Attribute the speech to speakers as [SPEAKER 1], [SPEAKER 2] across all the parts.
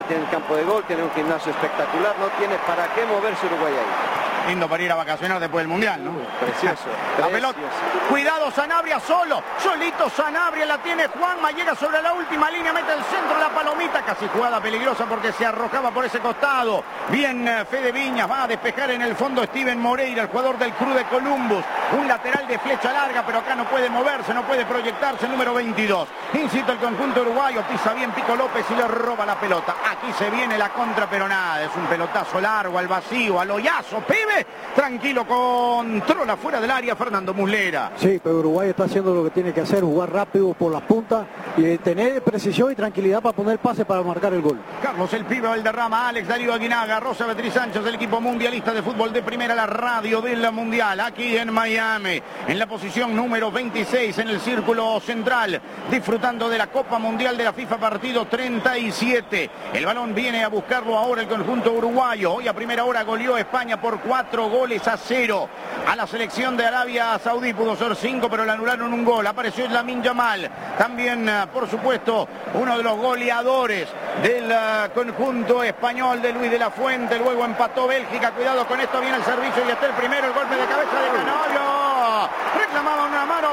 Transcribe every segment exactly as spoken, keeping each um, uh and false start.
[SPEAKER 1] tiene el campo de gol, tiene un gimnasio espectacular, no tiene para qué moverse Uruguay ahí.
[SPEAKER 2] Lindo para ir a vacacionar después del Mundial, ¿no?
[SPEAKER 1] Precioso.
[SPEAKER 2] La
[SPEAKER 1] precioso.
[SPEAKER 2] pelota. Cuidado, Sanabria solo. Solito Sanabria la tiene Juanma. Llega sobre la última línea, mete el centro, la palomita. Casi jugada peligrosa porque se arrojaba por ese costado. Bien, Fede Viñas va a despejar en el fondo Steven Moreira, el jugador del Cruz de Columbus. Un lateral de flecha larga, pero acá no puede moverse, no puede proyectarse. El número veintidós. Incita el conjunto uruguayo. Pisa bien Pico López y le roba la pelota. Aquí se viene la contra, pero nada. Es un pelotazo largo al vacío, al hoyazo. Pibe. Tranquilo, controla fuera del área Fernando Muslera.
[SPEAKER 3] Sí, pero Uruguay está haciendo lo que tiene que hacer, jugar rápido por las puntas y tener precisión y tranquilidad para poner pase para marcar el gol.
[SPEAKER 2] Carlos el Pibe Valderrama, Alex Darío Aguinaga, Rosa Beatriz Sánchez, el equipo mundialista de fútbol de primera, la radio del mundial, aquí en Miami, en la posición número veintiséis en el círculo central, disfrutando de la Copa Mundial de la FIFA, partido treinta y siete. El balón viene a buscarlo ahora el conjunto uruguayo. Hoy a primera hora goleó España por cuatro goles a cero a la selección de Arabia Saudí. Pudo ser cinco, pero le anularon un gol. Apareció Lamine Yamal. También, por supuesto, uno de los goleadores del uh, conjunto español de Luis de la Fuente. Luego empató Bélgica. Cuidado con esto, viene el servicio y está el primero. El golpe de cabeza de Canovio. Reclamaba una mano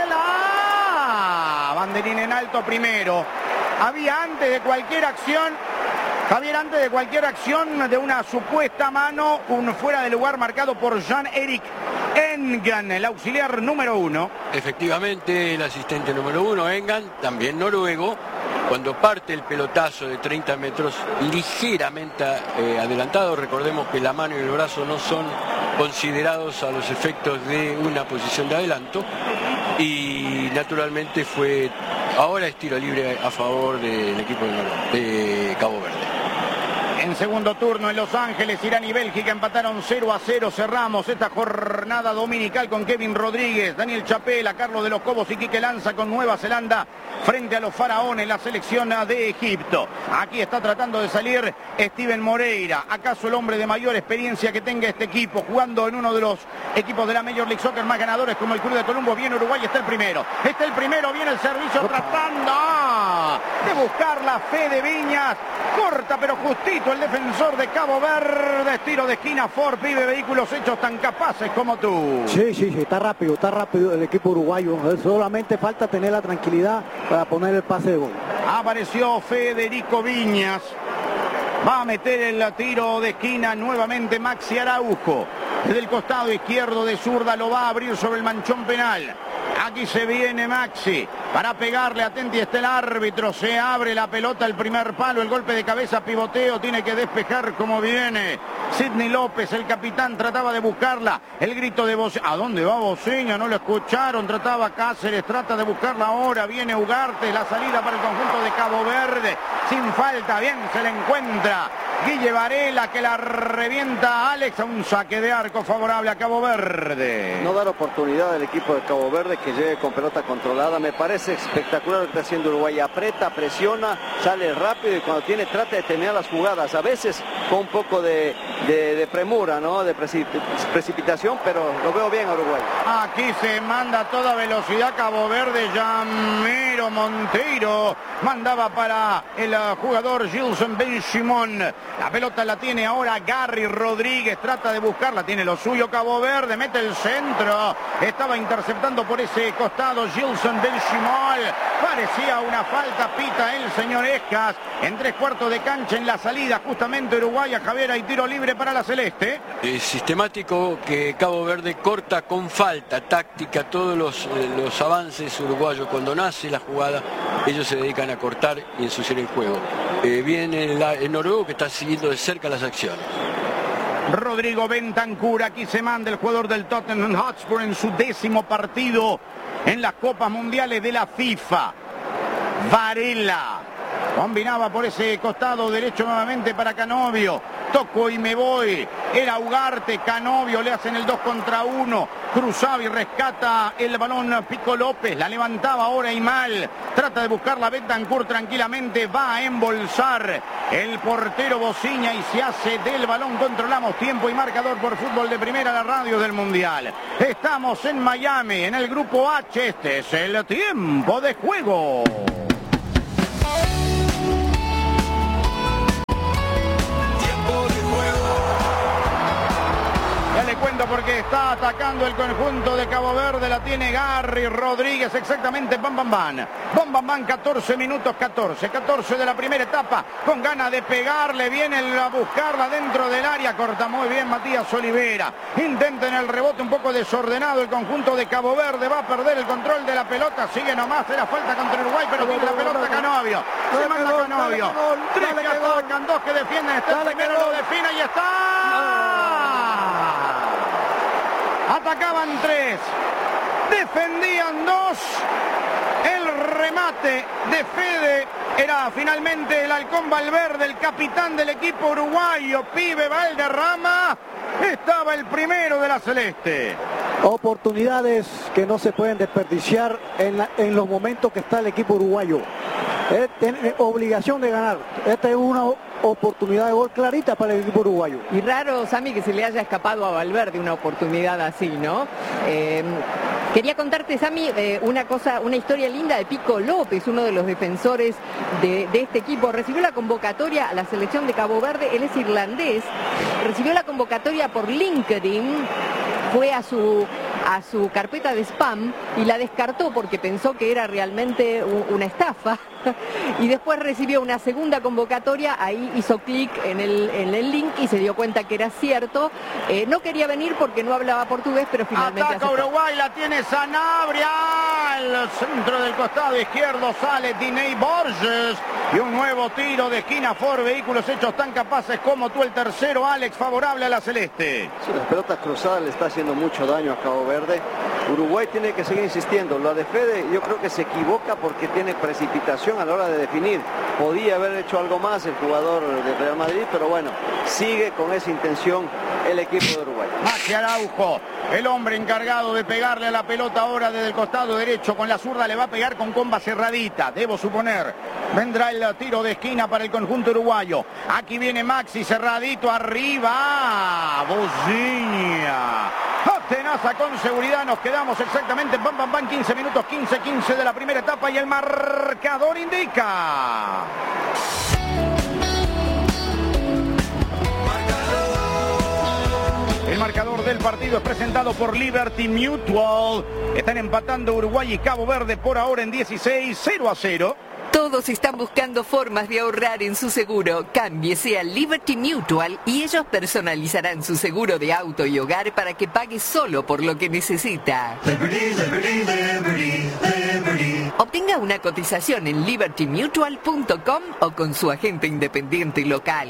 [SPEAKER 2] Varela. Banderín en alto primero. Había antes de cualquier acción... Javier, antes de cualquier acción de una supuesta mano, un fuera de lugar marcado por Jan-Erik Engan, el auxiliar número uno.
[SPEAKER 4] Efectivamente, el asistente número uno, Engan, también noruego, cuando parte el pelotazo de treinta metros ligeramente eh, adelantado. Recordemos que la mano y el brazo no son considerados a los efectos de una posición de adelanto. Y naturalmente fue, ahora es tiro libre a favor del equipo de, Nor- de Cabo Verde.
[SPEAKER 2] En segundo turno en Los Ángeles, Irán y Bélgica empataron cero a cero. Cerramos esta jornada dominical con Kevin Rodríguez, Daniel Chapela, Carlos de los Cobos y Quique Lanza con Nueva Zelanda frente a los faraones, la selección de Egipto. Aquí está tratando de salir Steven Moreira, acaso el hombre de mayor experiencia que tenga este equipo, jugando en uno de los equipos de la Major League Soccer más ganadores como el Cruz de Colombo. Viene Uruguay, está el primero. Está el primero, viene el servicio tratando de buscar la Fede Viñas. Corta pero justito el defensor de Cabo Verde. Tiro de esquina, Ford, Pibe, vehículos hechos tan capaces como tú.
[SPEAKER 3] Sí, sí, sí, está rápido, está rápido el equipo uruguayo. Solamente falta tener la tranquilidad para poner el pase de gol.
[SPEAKER 2] Apareció Federico Viñas. Va a meter el tiro de esquina nuevamente Maxi Araujo. Desde el costado izquierdo de zurda lo va a abrir sobre el manchón penal. Aquí se viene Maxi para pegarle, atenti está el árbitro, se abre la pelota, el primer palo, el golpe de cabeza, pivoteo, tiene que despejar como viene Sidney López, el capitán, trataba de buscarla, el grito de Boceña, ¿a dónde va Boceña? No lo escucharon, trataba Cáceres, trata de buscarla ahora, viene Ugarte, la salida para el conjunto de Cabo Verde, sin falta, bien se le encuentra Guille Varela que la revienta a Alex, a un saque de arco favorable a Cabo Verde.
[SPEAKER 1] No dar oportunidad al equipo de Cabo Verde que llegue con pelota controlada. Me parece espectacular lo que está haciendo Uruguay. Aprieta, presiona, sale rápido y cuando tiene trata de terminar las jugadas. A veces con un poco de, de, de premura, ¿no? De precip precipitación, pero lo veo bien a Uruguay.
[SPEAKER 2] Aquí se manda a toda velocidad Cabo Verde. Yamiro Monteiro mandaba para el jugador Gilson Ben Shimon. La pelota la tiene ahora Gary Rodríguez, trata de buscarla, tiene lo suyo Cabo Verde, mete el centro, estaba interceptando por ese costado Gilson Ben Shimon, parecía una falta, pita el señor Escas, en tres cuartos de cancha en la salida justamente Uruguay a Javier, hay tiro libre para la Celeste.
[SPEAKER 4] Es sistemático que Cabo Verde corta con falta, táctica, todos los, eh, los avances uruguayos, cuando nace la jugada, ellos se dedican a cortar y ensuciar el juego. Eh, viene el, el noruego que está siguiendo de cerca las acciones.
[SPEAKER 2] Rodrigo Bentancur, aquí se manda el jugador del Tottenham Hotspur en su décimo partido en las Copas Mundiales de la FIFA. Varela combinaba por ese costado derecho nuevamente para Canovio. Toco y me voy. Era Ugarte, Canovio, le hacen el dos contra uno. Cruzaba y rescata el balón Pico López. La levantaba ahora y mal. Trata de buscarla Bentancur tranquilamente. Va a embolsar el portero Boceña y se hace del balón. Controlamos tiempo y marcador por Fútbol de Primera, la radio del Mundial. Estamos en Miami, en el grupo H. Este es el tiempo de juego. está atacando el conjunto de Cabo Verde, la tiene Garry Rodríguez, exactamente, bam, bam, bam. Bam, bam, bam, catorce minutos, catorce, catorce de la primera etapa, con ganas de pegarle, viene a buscarla dentro del área, corta muy bien Matías Olivera, intenta en el rebote un poco desordenado el conjunto de Cabo Verde, va a perder el control de la pelota, sigue nomás, era falta contra Uruguay, pero tiene la pelota Canovio, se manda Canovio, tres que atacan, dos que defienden, está el primero, lo define y está... Atacaban tres, defendían dos, el remate de Fede era finalmente el Halcón Valverde, el capitán del equipo uruguayo, Pibe Valderrama, estaba el primero de la Celeste.
[SPEAKER 3] Oportunidades que no se pueden desperdiciar en, la, en los momentos que está el equipo uruguayo. Es, tiene obligación de ganar. Esta es una oportunidad de gol clarita para el equipo uruguayo.
[SPEAKER 5] Y raro, Sami, que se le haya escapado a Valverde una oportunidad así, ¿no? Eh, quería contarte, Sami, eh, una cosa, una historia linda de Pico López, uno de los defensores de, de este equipo. Recibió la convocatoria a la selección de Cabo Verde, él es irlandés, recibió la convocatoria por LinkedIn, fue a su... a su carpeta de spam y la descartó porque pensó que era realmente una estafa y después recibió una segunda convocatoria, ahí hizo clic en el, en el link y se dio cuenta que era cierto. Eh, no quería venir porque no hablaba portugués, pero finalmente
[SPEAKER 2] ataca
[SPEAKER 5] aceptó.
[SPEAKER 2] Uruguay, la tiene Sanabria, al centro del costado izquierdo sale Diney Borges y un nuevo tiro de esquina. Ford Vehículos Hechos tan capaces como tú, el tercero, Alex, favorable a la Celeste.
[SPEAKER 1] Sí, las pelotas cruzadas le está haciendo mucho daño a Cabo Verde. Uruguay tiene que seguir insistiendo. Lo de Fede yo creo que se equivoca porque tiene precipitación a la hora de definir. Podía haber hecho algo más el jugador de Real Madrid, pero bueno, sigue con esa intención el equipo de Uruguay.
[SPEAKER 2] Maxi Araujo, el hombre encargado de pegarle a la pelota ahora desde el costado derecho, con la zurda le va a pegar con comba cerradita, debo suponer. Vendrá el tiro de esquina para el conjunto uruguayo. Aquí viene Maxi, cerradito arriba. Bociña. Tenaza con seguridad, nos quedamos exactamente, bam, bam, bam, quince minutos, quince, quince de la primera etapa y el marcador indica. El marcador del partido es presentado por Liberty Mutual. Están empatando Uruguay y Cabo Verde por ahora en dieciséis, cero a cero.
[SPEAKER 6] Todos están buscando formas de ahorrar en su seguro. Cámbiese a Liberty Mutual y ellos personalizarán su seguro de auto y hogar para que pague solo por lo que necesita. Liberty, Liberty, Liberty, Liberty. Obtenga una cotización en liberty mutual punto com o con su agente independiente local.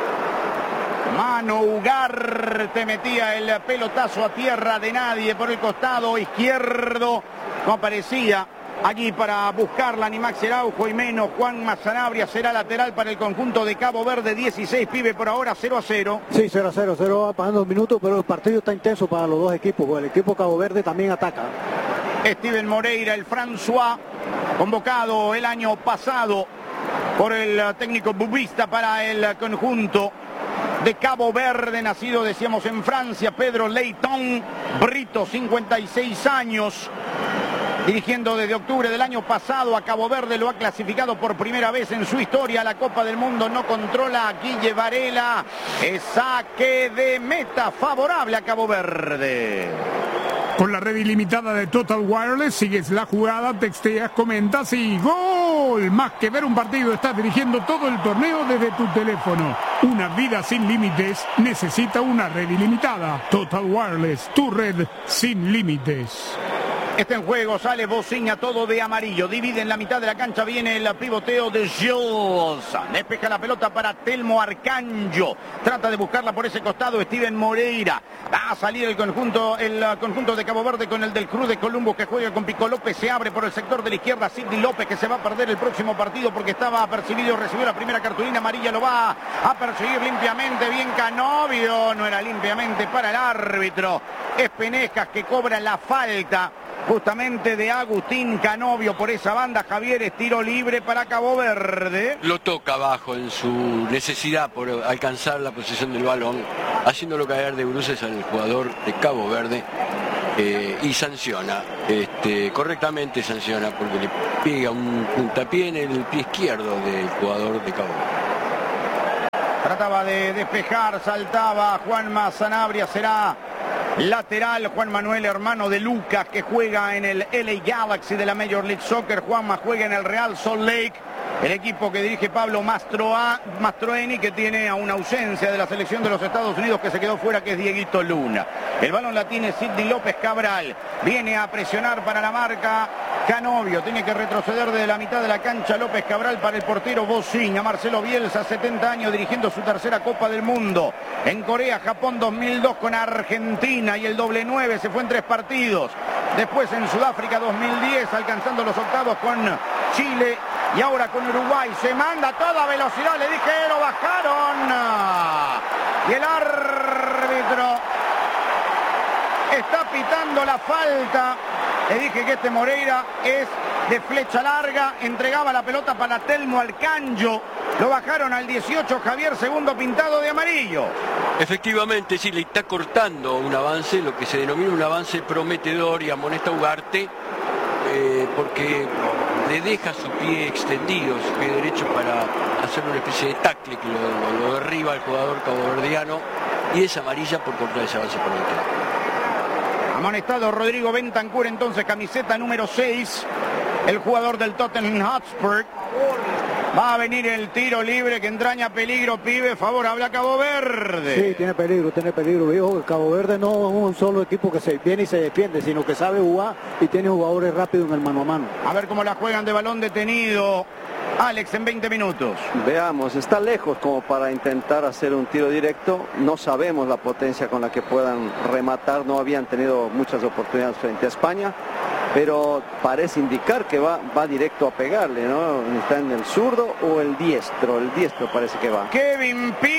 [SPEAKER 2] Mano Ugarte metía el pelotazo a tierra de nadie por el costado izquierdo. No aparecía allí para buscarla ni Maxi Araujo y menos Juan Sanabria. Será lateral para el conjunto de Cabo Verde. dieciséis, Pibe, por ahora cero a cero.
[SPEAKER 3] Sí, cero a cero, cero va pasando minutos, pero el partido está intenso para los dos equipos. El equipo Cabo Verde también ataca.
[SPEAKER 2] Steven Moreira, el François, convocado el año pasado por el técnico bubista para el conjunto de Cabo Verde, nacido, decíamos, en Francia. Pedro Leighton Brito, cincuenta y seis años, dirigiendo desde octubre del año pasado a Cabo Verde. Lo ha clasificado por primera vez en su historia a la Copa del Mundo. No controla a Guille Varela. Es saque de meta favorable a Cabo Verde.
[SPEAKER 7] Con la red ilimitada de Total Wireless, sigues la jugada, texteas, comentas y ¡gol! Más que ver un partido, estás dirigiendo todo el torneo desde tu teléfono. Una vida sin límites necesita una red ilimitada. Total Wireless, tu red sin límites.
[SPEAKER 2] Está en juego, sale Bociña, todo de amarillo. Divide en la mitad de la cancha, viene el pivoteo de Jules. Despeja la pelota para Telmo Arcanjo. Trata de buscarla por ese costado Steven Moreira. Va a salir el conjunto, el conjunto de Cabo Verde con el del Cruz de Columbus, que juega con Pico López. Se abre por el sector de la izquierda Sidney López, que se va a perder el próximo partido porque estaba apercibido. Recibió la primera cartulina amarilla, lo va a perseguir limpiamente. Bien Canovio, no era limpiamente para el árbitro. Es Penejas que cobra la falta justamente de Agustín Canovio por esa banda. Javier, es tiro libre para Cabo Verde.
[SPEAKER 4] Lo toca abajo en su necesidad por alcanzar la posición del balón, haciéndolo caer de bruces al jugador de Cabo Verde, eh, y sanciona, este, correctamente sanciona, porque le pega un puntapié en el pie izquierdo del jugador de Cabo Verde.
[SPEAKER 2] Trataba de despejar, saltaba Juanma Sanabria, será Lateral, Juan Manuel, hermano de Lucas, que juega en el L A Galaxy de la Major League Soccer. Juanma juega en el Real Salt Lake, el equipo que dirige Pablo Mastroa, Mastroeni, que tiene a una ausencia de la selección de los Estados Unidos que se quedó fuera, que es Dieguito Luna. El balón la tiene Sidney López Cabral. Viene a presionar para la marca Canovio. Tiene que retroceder desde la mitad de la cancha López Cabral para el portero Bociña. Marcelo Bielsa, setenta años, dirigiendo su tercera Copa del Mundo. En Corea, Japón dos mil dos con Argentina, y el doble nueve se fue en tres partidos. Después en Sudáfrica dos mil diez, alcanzando los octavos con Chile, y ahora con Uruguay. Se manda a toda velocidad, le dije, lo bajaron. Y el árbitro está pitando la falta. Le dije que este Moreira es de flecha larga. Entregaba la pelota para Telmo Alcanjo. Lo bajaron al dieciocho, Javier, segundo pintado de amarillo.
[SPEAKER 4] Efectivamente, sí, le está cortando un avance, lo que se denomina un avance prometedor, y amonesta a Ugarte eh, porque le deja su pie extendido, su pie derecho, para hacer una especie de tackle que lo, lo derriba el jugador caboverdiano, y es amarilla por cortar ese avance prometedor.
[SPEAKER 2] Amonestado Rodrigo Bentancur, entonces, camiseta número seis, el jugador del Tottenham Hotspur. Va a venir el tiro libre que entraña peligro, pibe, favorable a Cabo Verde.
[SPEAKER 3] Sí, tiene peligro, tiene peligro, viejo. Cabo Verde no es un solo equipo que se viene y se defiende, sino que sabe jugar y tiene jugadores rápidos en el mano a mano.
[SPEAKER 2] A ver cómo la juegan de balón detenido, Alex, en veinte minutos.
[SPEAKER 1] Veamos, está lejos como para intentar hacer un tiro directo. No sabemos la potencia con la que puedan rematar. No habían tenido muchas oportunidades frente a España, pero parece indicar que va, va directo a pegarle, ¿no? Está en el zurdo o el diestro. El diestro parece que va.
[SPEAKER 2] Kevin Pi